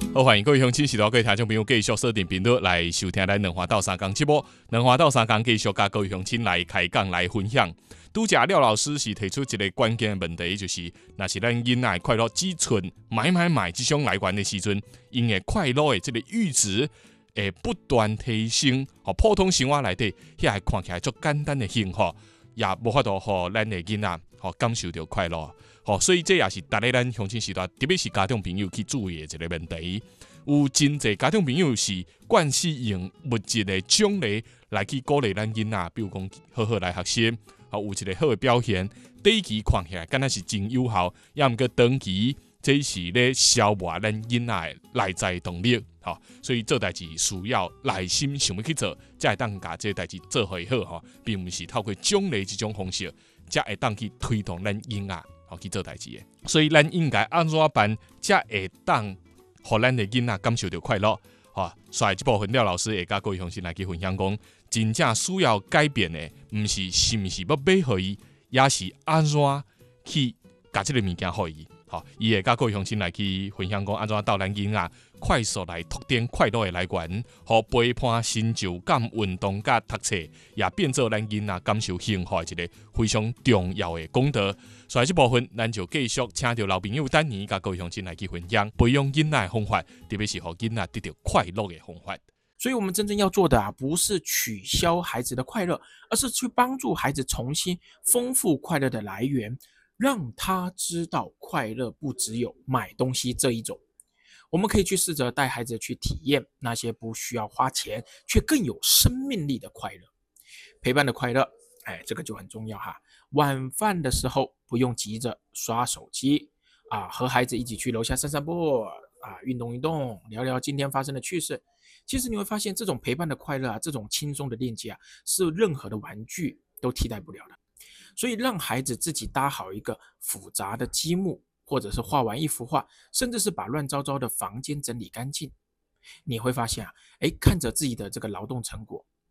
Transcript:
好，欢迎各位乡亲、是各位听众朋友继续锁定频率来收听咱两花到三讲节目。两花到三讲继续甲各位乡亲来开讲来分享。拄则廖老师是提出一个关键的问题，就是若是咱囡仔快乐只存买这种来源的时阵，因的快乐的这个阈值会不断提升。普通生活内底遐个看起来足简单的幸福，也无法度互咱的囡仔感受到快乐。所以这也是大家咱乡亲时代，特别是家长朋友去注意的一个问题。有真侪家长朋友是惯势用物质的奖励来去鼓励咱囡仔，比如讲好好来学习，有一个好的表现。第一期看起来敢若是真有效，也毋过长期这是咧消磨咱囡仔的内在动力。所以做代志需要耐心想要去做，才会当甲这代志做会好。并不是透过奖励这种方式，才会当去推动咱囡仔去做代志的。所以咱应该安怎办，才会当互咱的囡仔感受到快乐？所以这部分廖老师会甲各位乡亲来去分享讲，真正需要改变的，毋是是毋是要买互伊，也是安怎去甲这个物件互伊。伊会甲各位乡亲来去分享讲，安怎斗咱囡仔快速来拓展快乐的来源，互陪伴、成就感、运动甲读册，也变做咱囡仔感受幸福的一个非常重要的功德。所以这部分，咱就继续请到老朋友等年甲各位乡亲来去分享培养囡仔的方法，特别是互囡仔得到快乐的方法。 所以我们真正要做的不是取消孩子的快乐，而是去帮助孩子重新丰富快乐的来源，让他知道快乐不只有买东西这一种。我们可以去试着带孩子去体验那些不需要花钱却更有生命力的快乐。陪伴的快乐，这个就很重要哈。晚饭的时候不用急着刷手机和孩子一起去楼下散散步运动运动，聊聊今天发生的趣事。其实你会发现，这种陪伴的快乐这种轻松的链接是任何的玩具都替代不了的。所以让孩子自己搭好一个复杂的积木，或者是画完一幅画，甚至是把乱糟糟的房间整理干净，你会发现看着自己的这个劳动成果，